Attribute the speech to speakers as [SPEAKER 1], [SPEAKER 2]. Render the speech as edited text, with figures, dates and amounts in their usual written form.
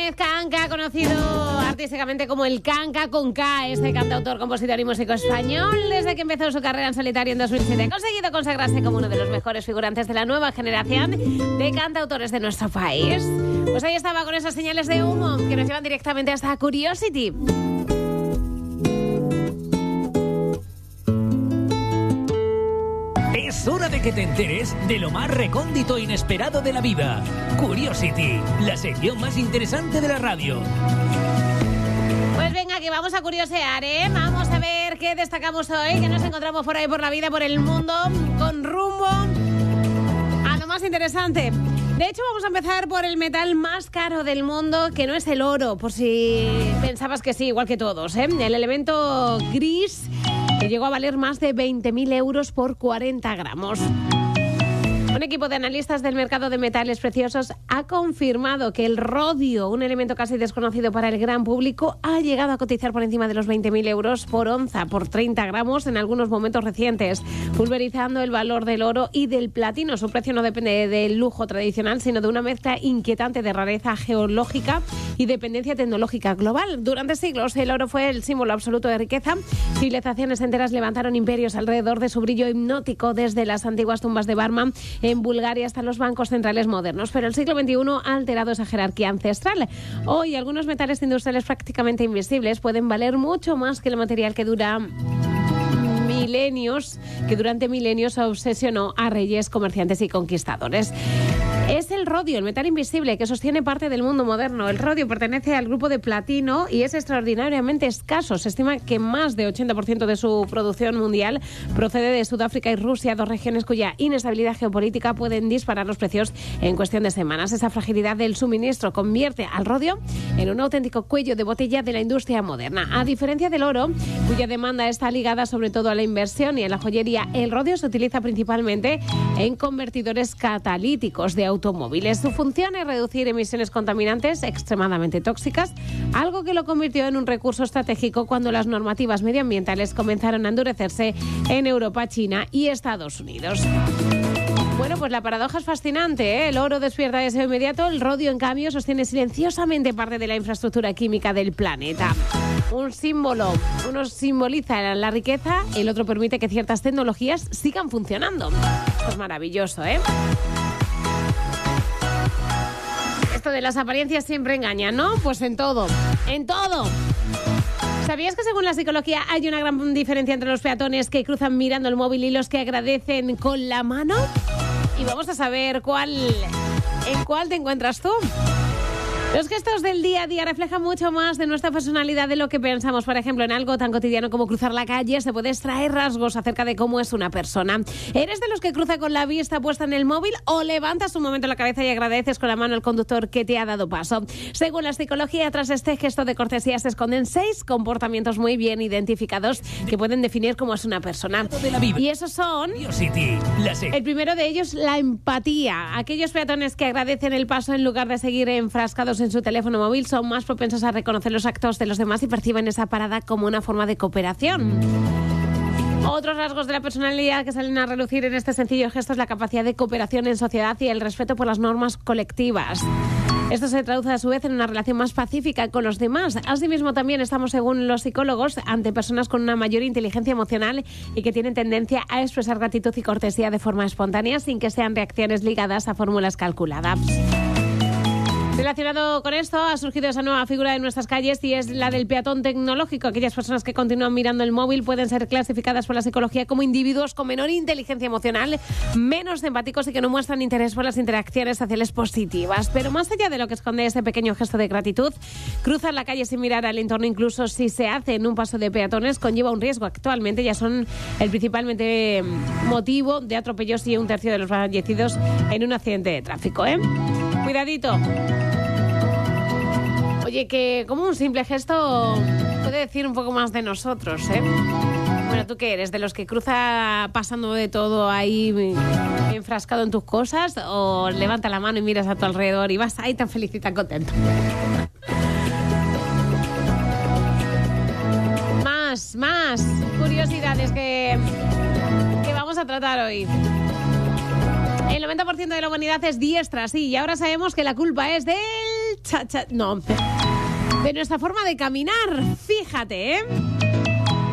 [SPEAKER 1] Gómez Canca, conocido artísticamente como el Canca con K, este cantautor, compositor y músico español, desde que empezó su carrera en solitario en 2007, ha conseguido consagrarse como uno de los mejores figurantes de la nueva generación de cantautores de nuestro país. Pues ahí estaba con esas señales de humo que nos llevan directamente hasta Curiosity.
[SPEAKER 2] Es hora de que te enteres de lo más recóndito e inesperado de la vida. Curiosity, la sección más interesante de la radio.
[SPEAKER 1] Pues venga, que vamos a curiosear, ¿eh? Vamos a ver qué destacamos hoy, que nos encontramos por ahí, por la vida, por el mundo, con rumbo a lo más interesante. De hecho, vamos a empezar por el metal más caro del mundo, que no es el oro, por si pensabas que sí, igual que todos, ¿eh? El elemento gris, que llegó a valer más de 20.000 euros por 40 gramos. Un equipo de analistas del mercado de metales preciosos ha confirmado que el rodio, un elemento casi desconocido para el gran público, ha llegado a cotizar por encima de los 20.000 euros por onza, por 30 gramos en algunos momentos recientes, pulverizando el valor del oro y del platino. Su precio no depende del lujo tradicional, sino de una mezcla inquietante de rareza geológica y dependencia tecnológica global. Durante siglos, el oro fue el símbolo absoluto de riqueza. Civilizaciones enteras levantaron imperios alrededor de su brillo hipnótico, desde las antiguas tumbas de Barma en Bulgaria hasta los bancos centrales modernos. Pero el siglo XXI ha alterado esa jerarquía ancestral. Hoy, algunos metales industriales prácticamente invisibles pueden valer mucho más que el material que durante milenios obsesionó a reyes, comerciantes y conquistadores. Es el rodio, el metal invisible, que sostiene parte del mundo moderno. El rodio pertenece al grupo de platino y es extraordinariamente escaso. Se estima que más de 80% de su producción mundial procede de Sudáfrica y Rusia, dos regiones cuya inestabilidad geopolítica pueden disparar los precios en cuestión de semanas. Esa fragilidad del suministro convierte al rodio en un auténtico cuello de botella de la industria moderna. A diferencia del oro, cuya demanda está ligada sobre todo a la inversión y a la joyería, el rodio se utiliza principalmente en convertidores catalíticos de automóviles. Su función es reducir emisiones contaminantes extremadamente tóxicas, algo que lo convirtió en un recurso estratégico cuando las normativas medioambientales comenzaron a endurecerse en Europa, China y Estados Unidos. Bueno, pues la paradoja es fascinante, ¿eh? El oro despierta deseo inmediato, el rodio, en cambio, sostiene silenciosamente parte de la infraestructura química del planeta. Un símbolo, uno simboliza la riqueza, el otro permite que ciertas tecnologías sigan funcionando. Esto es maravilloso, ¿eh? Esto de las apariencias siempre engaña, ¿no? Pues en todo, en todo. ¿Sabías que según la psicología hay una gran diferencia entre los peatones que cruzan mirando el móvil y los que agradecen con la mano? Y vamos a saber en cuál te encuentras tú. Los gestos del día a día reflejan mucho más de nuestra personalidad de lo que pensamos. Por ejemplo, en algo tan cotidiano como cruzar la calle se puede extraer rasgos acerca de cómo es una persona. ¿Eres de los que cruza con la vista puesta en el móvil o levantas un momento la cabeza y agradeces con la mano al conductor que te ha dado paso? Según la psicología, tras este gesto de cortesía se esconden 6 comportamientos muy bien identificados que pueden definir cómo es una persona. Y esos son... El primero de ellos, la empatía. Aquellos peatones que agradecen el paso en lugar de seguir enfrascados en su teléfono móvil son más propensos a reconocer los actos de los demás y perciben esa parada como una forma de cooperación. Otros rasgos de la personalidad que salen a relucir en este sencillo gesto es la capacidad de cooperación en sociedad y el respeto por las normas colectivas. Esto se traduce a su vez en una relación más pacífica con los demás. Asimismo, también estamos, según los psicólogos, ante personas con una mayor inteligencia emocional y que tienen tendencia a expresar gratitud y cortesía de forma espontánea sin que sean reacciones ligadas a fórmulas calculadas. Relacionado con esto, ha surgido esa nueva figura en nuestras calles y es la del peatón tecnológico. Aquellas personas que continúan mirando el móvil pueden ser clasificadas por la psicología como individuos con menor inteligencia emocional, menos empáticos y que no muestran interés por las interacciones sociales positivas. Pero más allá de lo que esconde ese pequeño gesto de gratitud, cruzar la calle sin mirar al entorno, incluso si se hace en un paso de peatones, conlleva un riesgo. Actualmente ya son el principalmente motivo de atropellos y 1/3 de los fallecidos en un accidente de tráfico, ¿eh? Cuidadito. Oye, que como un simple gesto puede decir un poco más de nosotros, ¿eh? Bueno, ¿tú qué eres? ¿De los que cruza pasando de todo ahí enfrascado en tus cosas? ¿O levanta la mano y miras a tu alrededor y vas ahí tan feliz y tan contento? Más curiosidades que vamos a tratar hoy. El 90% de la humanidad es diestra, sí, y ahora sabemos que la culpa es del no, de nuestra forma de caminar. Fíjate, ¿eh?